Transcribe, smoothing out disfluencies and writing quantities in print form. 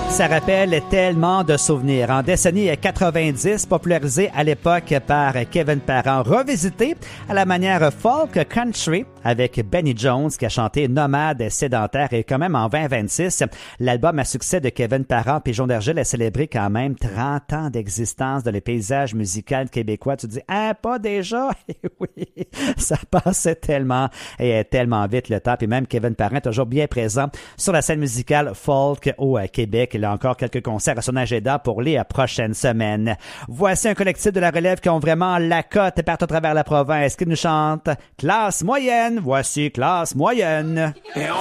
Ça rappelle tellement de souvenirs. En décennie 90, popularisé à l'époque par Kevin Parent, revisité à la manière folk country avec Benny Jones qui a chanté Nomade sédentaire et quand même en 2026, l'album à succès de Kevin Parent Pigeon d'Argile a célébré quand même 30 ans d'existence dans le paysage musical québécois. Tu te dis, ah, pas déjà? Oui, ça passait tellement et tellement vite le temps. Puis même Kevin Parent toujours bien présent sur la scène musicale folk au Québec. Il a encore quelques concerts à son agenda pour les prochaines semaines. Voici un collectif de la relève qui ont vraiment la cote partout à travers la province qui nous chante Classe moyenne. Voici Classe moyenne.